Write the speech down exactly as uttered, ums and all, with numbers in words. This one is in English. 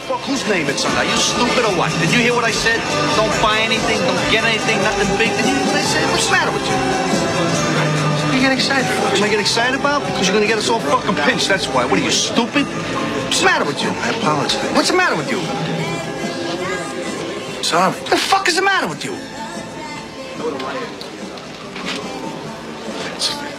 fuck whose name it's under? Are you stupid or what? Did you hear what I said? Don't buy anything, don't get anything, nothing big. Did you hear what I said? What's the matter with you? What do you get excited for? What am I get excited about? Because you're gonna get us all fucking pinched, that's why. What are you, stupid? What's the matter with you? I apologize. What's the matter with you? Sorry. What the fuck is the matter with you? It's